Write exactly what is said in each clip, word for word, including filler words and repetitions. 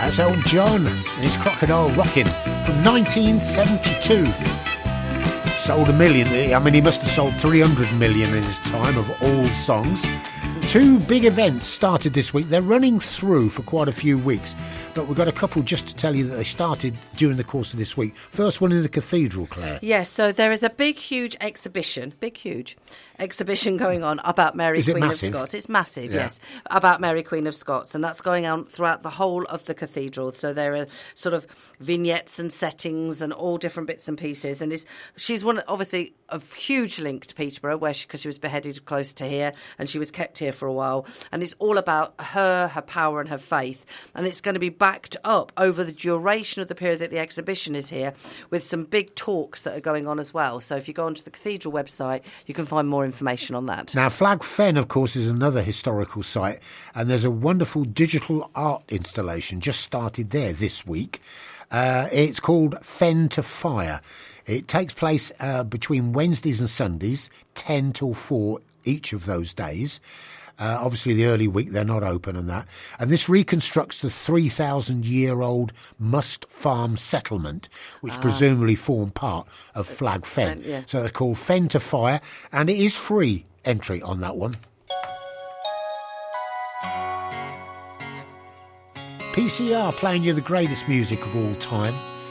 That's Elton John and his Crocodile Rockin' from nineteen seventy-two. Sold a million. I mean, he must have sold three hundred million in his time of all songs. Two big events started this week. They're running through for quite a few weeks, but we've got a couple just to tell you that they started during the course of this week. First one in the Cathedral, Claire. Yes, so there is a big, huge exhibition, big, huge exhibition going on about Mary Is it Queen massive? of Scots. It's massive, Yeah. yes, about Mary Queen of Scots, and that's going on throughout the whole of the cathedral. So there are sort of vignettes and settings and all different bits and pieces. And is she's one, obviously, a huge link to Peterborough, where she, because she was beheaded close to here, and she was kept here for a while. And it's all about her, her power and her faith. And it's going to be backed up over the duration of the period that the exhibition is here with some big talks that are going on as well. So if you go onto the cathedral website, you can find more information on that. Now, Flag Fen, of course, is another historical site, and there's a wonderful digital art installation just started there this week. Uh, it's called Fen to Fire. It takes place uh, between Wednesdays and Sundays, ten till four each of those days. Uh, obviously, the early week, they're not open and that. And this reconstructs the three thousand year old Must Farm settlement, which ah. presumably formed part of Flag Fen. Yeah. So it's called Fen to Fire, and it is free entry on that one. P C R playing you the greatest music of all time,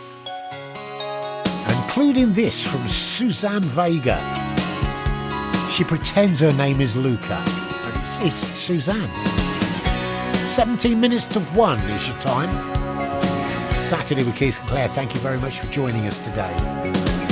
including this from Suzanne Vega. She pretends her name is Luca, but it's, it's Suzanne. seventeen minutes to one is your time. Saturday with Keith and Claire. Thank you very much for joining us today.